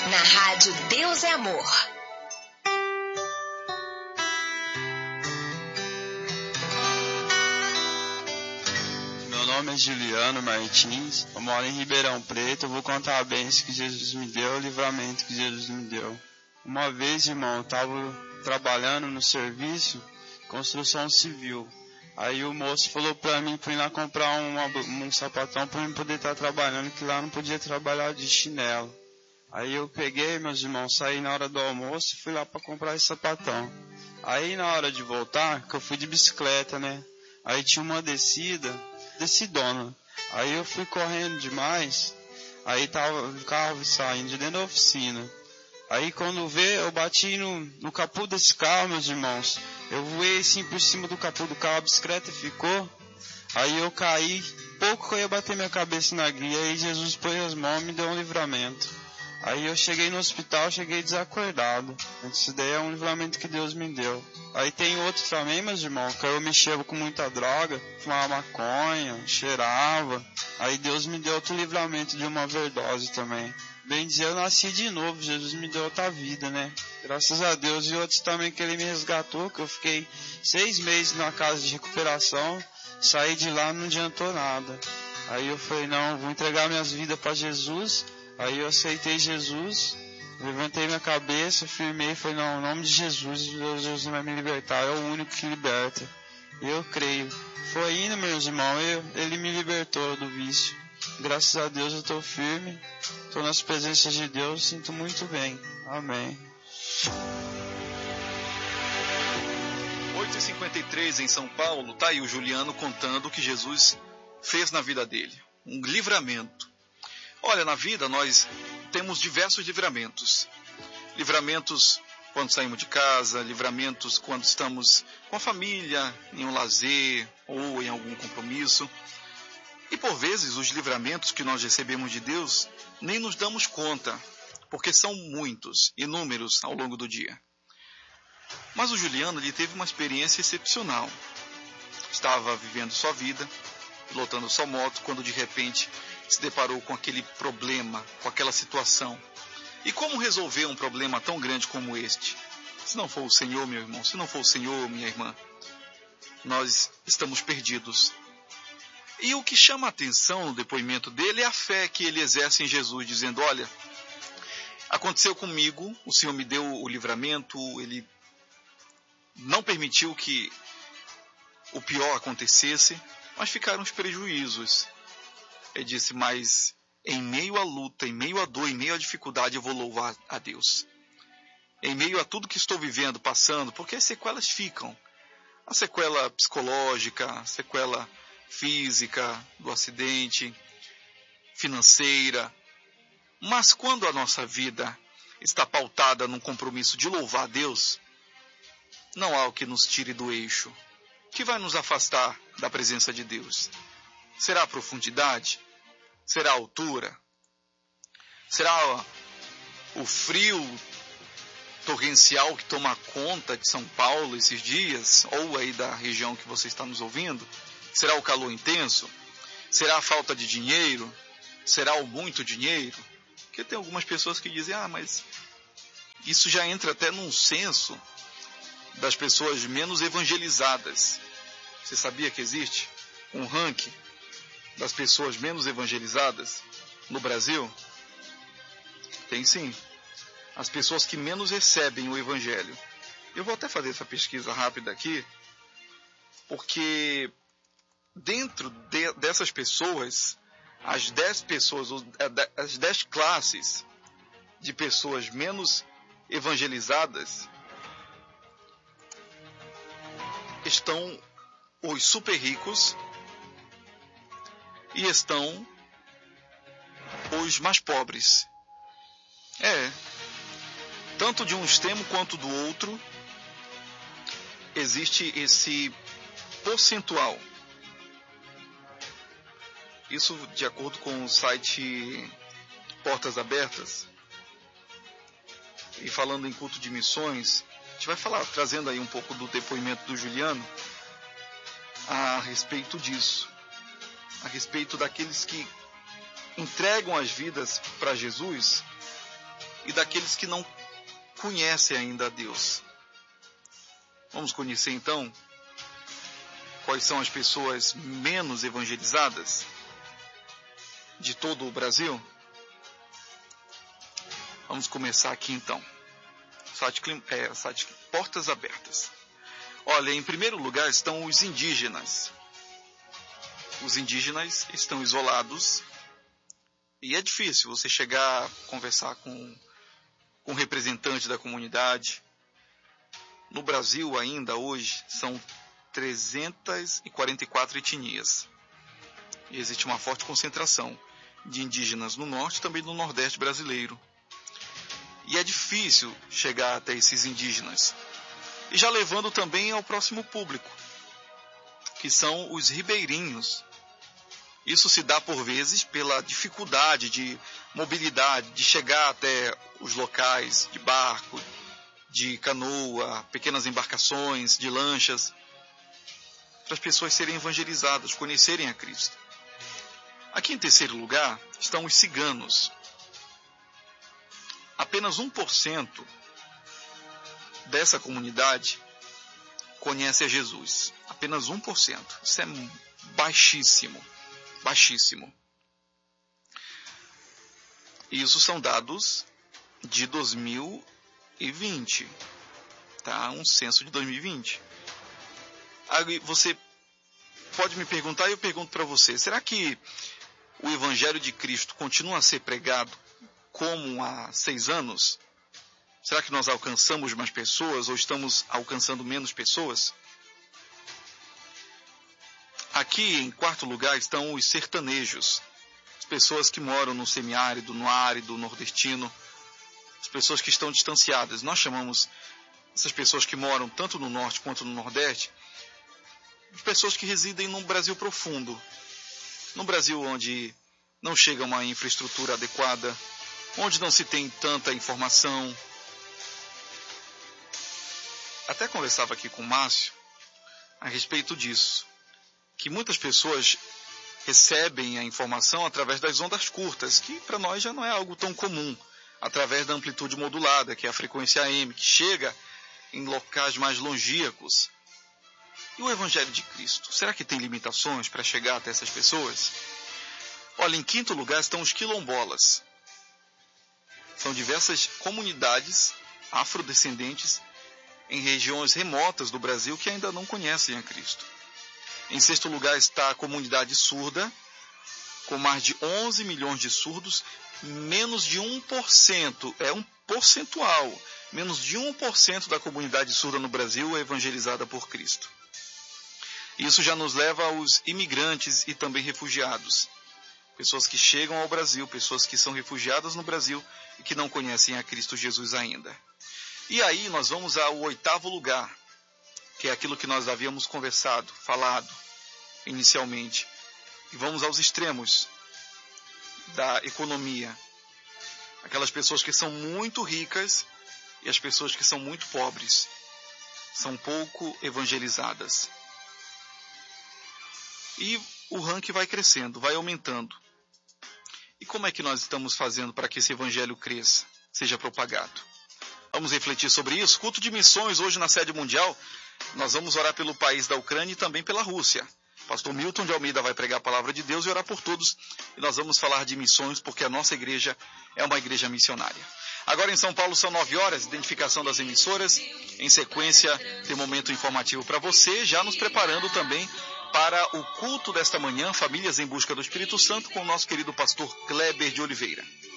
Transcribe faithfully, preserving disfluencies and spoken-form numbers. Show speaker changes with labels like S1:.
S1: Na rádio Deus é Amor.
S2: Meu nome é Juliano Martins, eu moro em Ribeirão Preto. Eu vou contar a bênção que Jesus me deu, o livramento que Jesus me deu. Uma vez, irmão, eu estava trabalhando no serviço, construção civil. Aí o moço falou pra mim pra ir lá comprar uma, um sapatão pra eu poder estar trabalhando, que lá não podia trabalhar de chinelo. Aí eu peguei, meus irmãos, saí na hora do almoço e fui lá pra comprar esse sapatão. Aí na hora de voltar, que eu fui de bicicleta, né? Aí tinha uma descida, descidona. Aí eu fui correndo demais, aí tava o carro saindo de dentro da oficina. Aí quando vê, eu bati no, no capô desse carro, meus irmãos. Eu voei assim por cima do capô do carro, a bicicleta ficou. Aí eu caí, pouco que eu ia bater minha cabeça na guia. Aí Jesus pôs as mãos e me deu um livramento. Aí eu cheguei no hospital, cheguei desacordado. Isso daí é um livramento que Deus me deu. Aí tem outro também, meus irmãos, que eu mexia com muita droga, fumava maconha, cheirava. Aí Deus me deu outro livramento de uma overdose também. Bem dizer, eu nasci de novo, Jesus me deu outra vida, né? Graças a Deus. E outros também que Ele me resgatou, que eu fiquei seis meses na casa de recuperação, saí de lá, não adiantou nada. Aí eu falei, não, vou entregar minhas vidas para Jesus. Aí eu aceitei Jesus, levantei minha cabeça, firmei e falei, não, em nome de Jesus, Jesus vai me libertar, é o único que liberta. Eu creio. Foi indo, meus irmãos, eu, Ele me libertou do vício. Graças a Deus eu estou firme, estou nas presenças de Deus, sinto muito bem. Amém.
S3: oito e cinquenta e três em São Paulo, tá aí o Juliano contando o que Jesus fez na vida dele. Um livramento. Olha, na vida nós temos diversos livramentos. Livramentos quando saímos de casa, livramentos quando estamos com a família, em um lazer ou em algum compromisso. E por vezes os livramentos que nós recebemos de Deus nem nos damos conta, porque são muitos, inúmeros ao longo do dia. Mas o Juliano ele teve uma experiência excepcional. Estava vivendo sua vida, pilotando sua moto, quando de repente se deparou com aquele problema, com aquela situação. E como resolver um problema tão grande como este? Se não for o Senhor, meu irmão, se não for o Senhor, minha irmã, nós estamos perdidos. E o que chama a atenção no depoimento dele é a fé que ele exerce em Jesus, dizendo, olha, aconteceu comigo, o Senhor me deu o livramento, Ele não permitiu que o pior acontecesse, mas ficaram os prejuízos. Ele disse, mas em meio à luta, em meio à dor, em meio à dificuldade, eu vou louvar a Deus. Em meio a tudo que estou vivendo, passando, porque as sequelas ficam. A sequela psicológica, a sequela física do acidente, financeira. Mas quando a nossa vida está pautada num compromisso de louvar a Deus, não há o que nos tire do eixo, que vai nos afastar da presença de Deus. Será a profundidade? Será a altura? Será o frio torrencial que toma conta de São Paulo esses dias, ou aí da região que você está nos ouvindo? Será o calor intenso? Será a falta de dinheiro? Será o muito dinheiro? Porque tem algumas pessoas que dizem, ah, mas isso já entra até num senso das pessoas menos evangelizadas. Você sabia que existe um ranking das pessoas menos evangelizadas no Brasil? Tem sim. As pessoas que menos recebem o evangelho. Eu vou até fazer essa pesquisa rápida aqui, porque dentro de, dessas pessoas, as dez pessoas, as dez classes de pessoas menos evangelizadas, estão os super ricos e estão os mais pobres. É, tanto de um extremo quanto do outro, existe esse percentual. Isso de acordo com o site Portas Abertas. E falando em culto de missões, a gente vai falar, trazendo aí um pouco do depoimento do Juliano a respeito disso, a respeito daqueles que entregam as vidas para Jesus e daqueles que não conhecem ainda a Deus. Vamos conhecer então quais são as pessoas menos evangelizadas de todo o Brasil? Vamos começar aqui então. Site, é, site Portas Abertas. Olha, em primeiro lugar estão os indígenas. Os indígenas estão isolados e é difícil você chegar a conversar com, com um representante da comunidade. No Brasil ainda hoje são trezentas e quarenta e quatro etnias. E existe uma forte concentração de indígenas no norte e também no nordeste brasileiro. E é difícil chegar até esses indígenas. E já levando também ao próximo público, que são os ribeirinhos. Isso se dá por vezes pela dificuldade de mobilidade, de chegar até os locais de barco, de canoa, pequenas embarcações, de lanchas, para as pessoas serem evangelizadas, conhecerem a Cristo. Aqui em terceiro lugar estão os ciganos. Apenas um por cento dessa comunidade conhece a Jesus. Apenas um por cento. Isso é baixíssimo. Baixíssimo. Isso são dados de dois mil e vinte. Tá? Um censo de dois mil e vinte. Aí você pode me perguntar e eu pergunto para você. Será que o Evangelho de Cristo continua a ser pregado como há seis anos? Será que nós alcançamos mais pessoas ou estamos alcançando menos pessoas? Aqui, em quarto lugar, estão os sertanejos. As pessoas que moram no semiárido, no árido, nordestino. As pessoas que estão distanciadas. Nós chamamos essas pessoas que moram tanto no norte quanto no nordeste de pessoas que residem num Brasil profundo. Num Brasil onde não chega uma infraestrutura adequada, onde não se tem tanta informação. Até conversava aqui com o Márcio a respeito disso, que muitas pessoas recebem a informação através das ondas curtas, que para nós já não é algo tão comum, através da amplitude modulada, que é a frequência A M, que chega em locais mais longínquos. E o Evangelho de Cristo, será que tem limitações para chegar até essas pessoas? Olha, em quinto lugar estão os quilombolas. São diversas comunidades afrodescendentes em regiões remotas do Brasil que ainda não conhecem a Cristo. Em sexto lugar está a comunidade surda, com mais de onze milhões de surdos, menos de um por cento, é um percentual, menos de um por cento da comunidade surda no Brasil é evangelizada por Cristo. Isso já nos leva aos imigrantes e também refugiados. Pessoas que chegam ao Brasil, pessoas que são refugiadas no Brasil e que não conhecem a Cristo Jesus ainda. E aí nós vamos ao oitavo lugar, que é aquilo que nós havíamos conversado, falado inicialmente. E vamos aos extremos da economia. Aquelas pessoas que são muito ricas e as pessoas que são muito pobres. São pouco evangelizadas. E o ranking vai crescendo, vai aumentando. E como é que nós estamos fazendo para que esse evangelho cresça, seja propagado? Vamos refletir sobre isso. Culto de missões hoje na sede mundial. Nós vamos orar pelo país da Ucrânia e também pela Rússia. Pastor Milton de Almeida vai pregar a palavra de Deus e orar por todos. E nós vamos falar de missões porque a nossa igreja é uma igreja missionária. Agora em São Paulo são nove horas, identificação das emissoras. Em sequência, tem momento informativo para você, já nos preparando também para o culto desta manhã, Famílias em Busca do Espírito Santo, com o nosso querido pastor Kleber de Oliveira.